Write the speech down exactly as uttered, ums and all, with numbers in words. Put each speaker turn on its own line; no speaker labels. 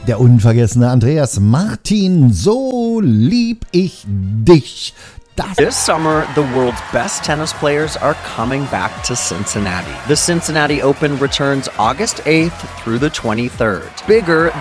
Der unvergessene Andreas Martin, so lieb ich dich. Das
This summer, the world's best tennis players are coming back to Cincinnati. The Cincinnati Open returns August eighth through the twenty-third. Bigger